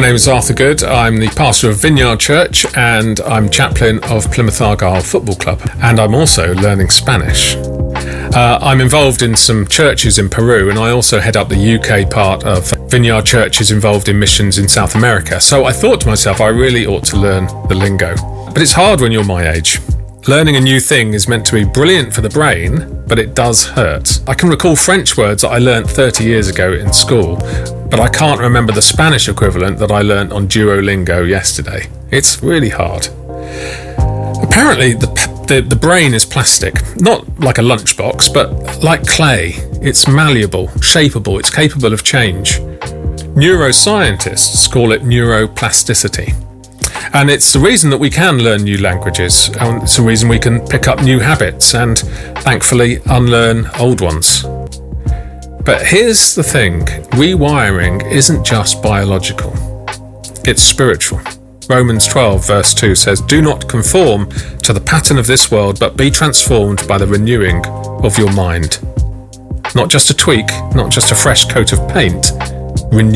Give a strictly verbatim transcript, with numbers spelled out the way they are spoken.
name is Arthur Good. I'm the pastor of Vineyard Church and I'm chaplain of Plymouth Argyle Football Club. And I'm also learning Spanish. Uh, I'm involved in some churches in Peru, and I also head up the U K part of Vineyard Churches involved in missions in South America. So I thought to myself, I really ought to learn the lingo. But it's hard when you're my age. Learning a new thing is meant to be brilliant for the brain, but it does hurt. I can recall French words that I learnt thirty years ago in school, but I can't remember the Spanish equivalent that I learnt on Duolingo yesterday. It's really hard. Apparently, the, the, the brain is plastic, not like a lunchbox, but like clay. It's malleable, shapeable, it's capable of change. Neuroscientists call it neuroplasticity. And it's the reason that we can learn new languages, and it's the reason we can pick up new habits and, thankfully, unlearn old ones. But here's the thing, rewiring isn't just biological, it's spiritual. Romans twelve verse two says, "Do not conform to the pattern of this world, but be transformed by the renewing of your mind." Not just a tweak, not just a fresh coat of paint, renew